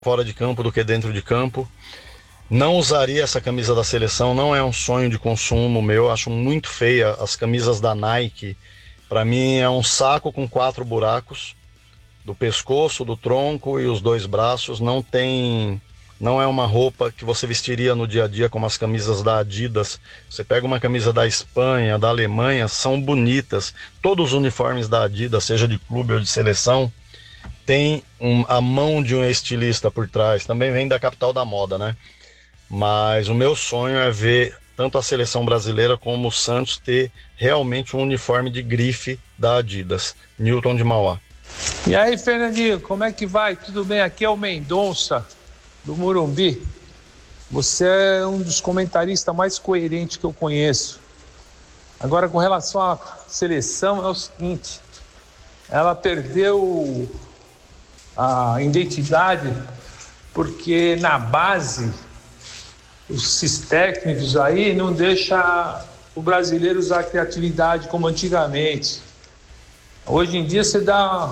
fora de campo do que dentro de campo. Não usaria essa camisa da seleção, não é um sonho de consumo meu, acho muito feia as camisas da Nike. Para mim é um saco com 4 buracos, do pescoço, do tronco e os 2 braços. Não é uma roupa que você vestiria no dia a dia como as camisas da Adidas. Você pega uma camisa da Espanha, da Alemanha, são bonitas. Todos os uniformes da Adidas, seja de clube ou de seleção, tem a mão de um estilista por trás. Também vem da capital da moda, né? Mas o meu sonho é ver tanto a seleção brasileira como o Santos ter realmente um uniforme de grife da Adidas. Newton de Mauá. E aí, Fernandinho, como é que vai? Tudo bem? Aqui é o Mendonça, do Morumbi. Você é um dos comentaristas mais coerentes que eu conheço. Agora, com relação à seleção, é o seguinte: ela perdeu a identidade porque na base os técnicos aí não deixam o brasileiro usar a criatividade como antigamente. Hoje em dia você dá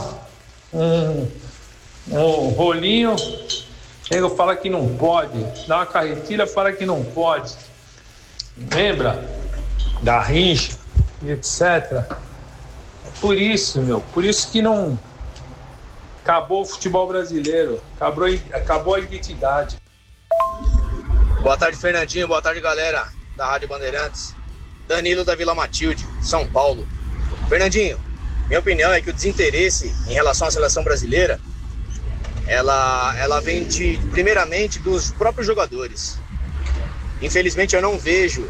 um rolinho, ele fala que não pode, dá uma carretilha, fala que não pode. Lembra? Garrincha, etc. Por isso que não acabou o futebol brasileiro, acabou a identidade. Boa tarde, Fernandinho. Boa tarde, galera da Rádio Bandeirantes. Danilo da Vila Matilde, São Paulo. Fernandinho, minha opinião é que o desinteresse em relação à seleção brasileira, ela vem primeiramente dos próprios jogadores. Infelizmente eu não vejo